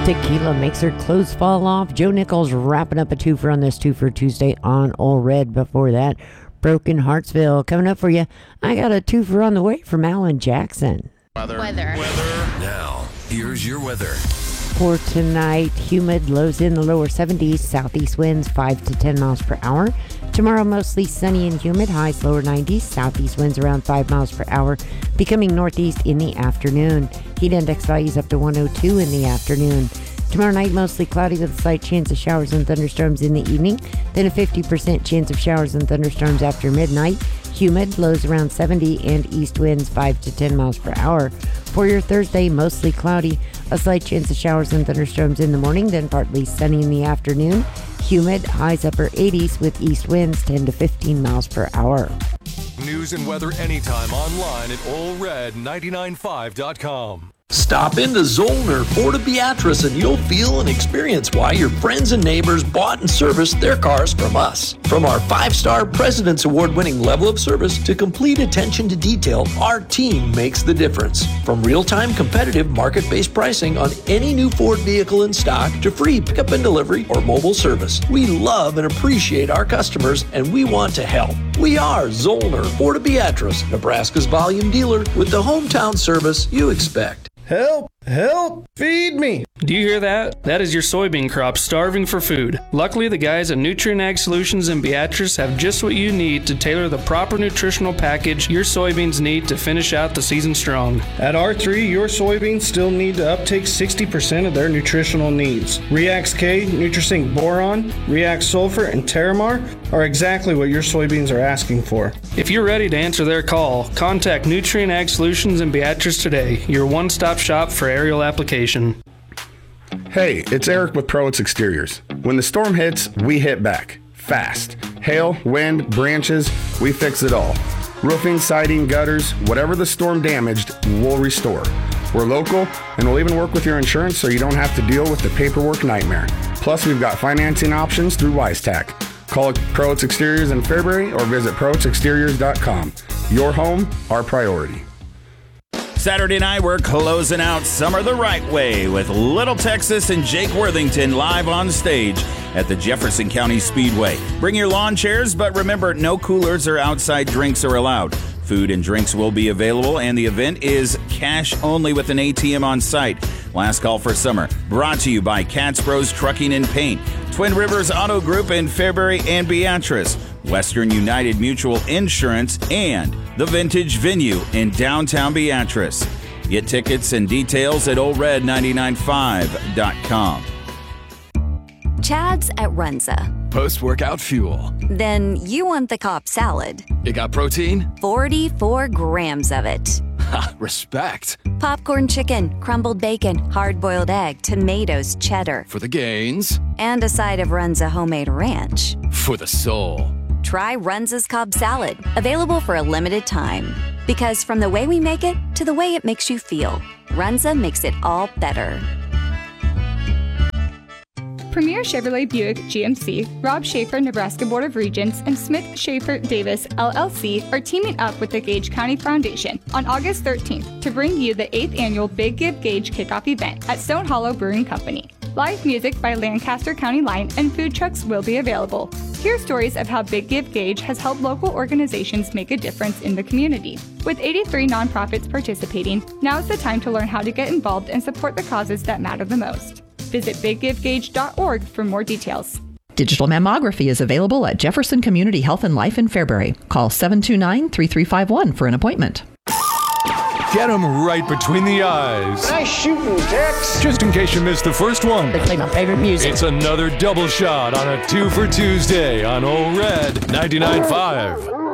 Tequila makes her clothes fall off. Joe Nichols wrapping up a twofer on this Twofer Tuesday on Ole Red. Before that, Broken Heartsville. Coming up for you, I got a twofer on the way from Alan Jackson. Weather. Now, here's your weather. For tonight, humid, lows in the lower 70s, southeast winds 5 to 10 miles per hour. Tomorrow, mostly sunny and humid, highs lower 90s, southeast winds around 5 miles per hour, becoming northeast in the afternoon. Heat index values up to 102 in the afternoon. Tomorrow night, mostly cloudy with a slight chance of showers and thunderstorms in the evening, then a 50% chance of showers and thunderstorms after midnight. Humid, lows around 70, and east winds 5 to 10 miles per hour. For your Thursday, mostly cloudy, a slight chance of showers and thunderstorms in the morning, then partly sunny in the afternoon. Humid, highs upper 80s with east winds 10 to 15 miles per hour. News and weather anytime online at OleRed995.com. Stop into Zollner Ford of Beatrice and you'll feel and experience why your friends and neighbors bought and serviced their cars from us. From our 5-star President's Award-winning level of service to complete attention to detail, our team makes the difference. From real-time competitive market-based pricing on any new Ford vehicle in stock to free pickup and delivery or mobile service, we love and appreciate our customers and we want to help. We are Zollner Ford of Beatrice, Nebraska's volume dealer with the hometown service you expect. Help! Help! Feed me! Do you hear that? That is your soybean crop starving for food. Luckily, the guys at Nutrien Ag Solutions in Beatrice have just what you need to tailor the proper nutritional package your soybeans need to finish out the season strong. At R3, your soybeans still need to uptake 60% of their nutritional needs. Reax K, Nutrisync Boron, Reax Sulfur, and Terramar are exactly what your soybeans are asking for. If you're ready to answer their call, contact Nutrien Ag Solutions in Beatrice today, your one-stop shop for aerial application. Hey, it's Eric with Prowitz Exteriors. When the storm hits, we hit back. Fast. Hail, wind, branches, we fix it all. Roofing, siding, gutters, whatever the storm damaged, we'll restore. We're local, and we'll even work with your insurance so you don't have to deal with the paperwork nightmare. Plus, we've got financing options through WiseTac. Call Prowitz Exteriors in Fairbury or visit ProwitzExteriors.com. Your home, our priority. Saturday night, we're closing out summer the right way with Little Texas and Jake Worthington live on stage at the Jefferson County Speedway. Bring your lawn chairs, but remember, no coolers or outside drinks are allowed. Food and drinks will be available, and the event is cash only with an ATM on site. Last call for summer. Brought to you by Cat's Bros Trucking and Paint, Twin Rivers Auto Group in Fairbury and Beatrice, Western United Mutual Insurance, and the Vintage Venue in downtown Beatrice. Get tickets and details at OleRed995.com. Chad's at Runza. Post-workout fuel. Then you want the Cobb salad. It got protein? 44 grams of it. Ha, respect. Popcorn chicken, crumbled bacon, hard-boiled egg, tomatoes, cheddar. For the gains. And a side of Runza homemade ranch. For the soul. Try Runza's Cobb salad, available for a limited time. Because from the way we make it to the way it makes you feel, Runza makes it all better. Premier Chevrolet Buick GMC, Rob Schaefer Nebraska Board of Regents, and Smith Schaefer Davis LLC are teaming up with the Gage County Foundation on August 13th to bring you the 8th annual Big Give Gage kickoff event at Stone Hollow Brewing Company. Live music by Lancaster County Line and food trucks will be available. Hear stories of how Big Give Gage has helped local organizations make a difference in the community. With 83 nonprofits participating, now is the time to learn how to get involved and support the causes that matter the most. Visit biggivegage.org for more details. Digital mammography is available at Jefferson Community Health and Life in Fairbury. Call 729-3351 for an appointment. Get them right between the eyes. Nice shooting, Tex. Just in case you missed the first one. They play my favorite music. It's another double shot on a Twofer Tuesday on Ole Red 99.5.